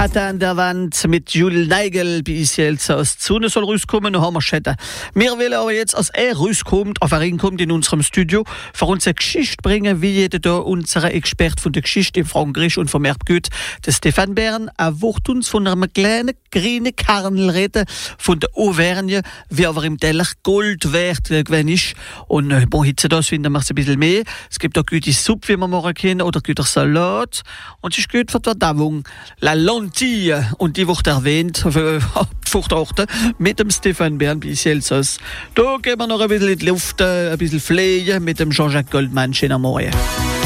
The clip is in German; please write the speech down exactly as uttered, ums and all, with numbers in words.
Schatten an der Wand mit Jules Neigel bis jetzt aus die Sonne soll rauskommen, noch haben wir Schatten. Wir wollen aber jetzt, als er rauskommt, auf er kommt in unserem Studio, für uns eine Geschichte bringen, wie jeder da unser Experte von der Geschichte in Frankreich und vom Erbgut, der Stefan Bern, er wird uns von einem kleinen grünen Kernel reden, von der Auvergne, wie aber im Teller Gold wert äh, gewesen ist. Und äh, bon, heute das finden wir es ein bisschen mehr. Es gibt auch gute Suppe, wie wir morgen kennen, oder gute Salat. Und es ist gut für die Verdauung. La Lentille, und die wird erwähnt, äh, Fruchtachten, mit dem Stefan Bern bis Elsass. Da gehen wir noch ein bisschen in die Luft, äh, ein bisschen Pflege mit dem Jean-Jacques Goldman, schönen Morgen.